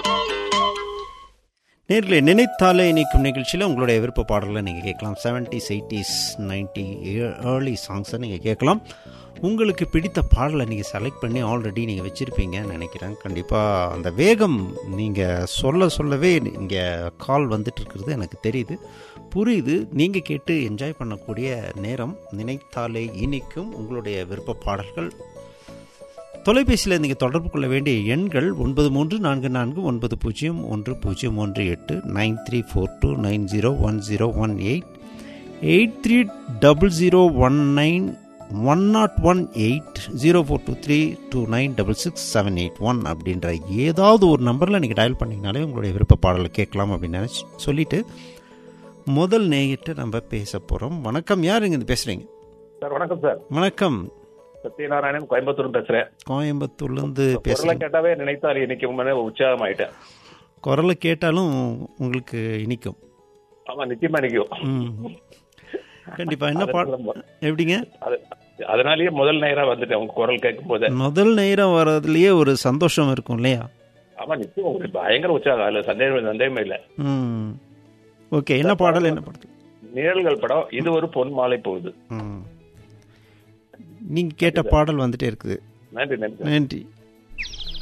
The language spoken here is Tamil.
நேர்களே, நினைத்தாலே இணைக்கும் நிகழ்ச்சியில் உங்களுடைய விருப்ப பாடலை நீங்கள் கேட்கலாம். 70s 80s 90 ஏர்லி சாங்ஸை நீங்கள் கேட்கலாம். உங்களுக்கு பிடித்த பாடலை நீங்கள் செலக்ட் பண்ணி ஆல்ரெடி நீங்கள் வச்சுருப்பீங்கன்னு நினைக்கிறேன். கண்டிப்பாக அந்த வேகம் நீங்கள் சொல்லவே இங்கே கால் வந்துட்டுருக்கிறது எனக்கு தெரியுது, புரியுது. நீங்கள் கேட்டு என்ஜாய் பண்ணக்கூடிய நேரம் நினைத்தாலே இனிக்கும் உங்களுடைய விருப்ப பாடல்கள். தொலைபேசியில் நீங்கள் தொடர்பு கொள்ள வேண்டிய எண்கள் 9344901018 9342901018 8300191018 0423296678 அப்படின்ற ஏதாவது ஒரு நம்பரில் நீங்கள் டயல் பண்ணிங்கனாலே உங்களுடைய விருப்ப பாடலை கேட்கலாம் அப்படின்னு சொல்லிட்டு முதல் நேயிட்டு நம்ம பேச போகிறோம். வணக்கம், யார் இங்கே பேசுகிறீங்க? சார் வணக்கம் சார். வணக்கம், சத்யநாராயணன், கோயம்புத்தூர் பேசுறேன். கோயம்புத்தூர்லேருந்து குரலை கேட்டாவே நினைத்தால் இனிக்கும் உற்சாகம் ஆயிட்டேன். குரலை கேட்டாலும் உங்களுக்கு இனிக்கும்? ஆமா, நிச்சயமா இனிக்கும். கண்டிப்பா. என்ன பாடம் எப்படிங்க? அதனாலயே முதல் நேரம் வந்துட்டேன் உங்க குரல் கேட்கும் போது. முதல் நேரம் வர்றதுலயே ஒரு சந்தோஷம் இருக்கும் இல்லையா? ஆமா, நிச்சயம் ஒரு பயங்கர உற்சாகம், அதுல சந்தேகமே இல்லை. ஓகே, என்ன பாடல்? என்ன படத்துல? நிழல்கள் படம். இது ஒரு பொன் மாலை போகுது. நீங்க கேட்ட பாடல் வந்துட்டே இருக்குது. நன்றி நன்றி நன்றி.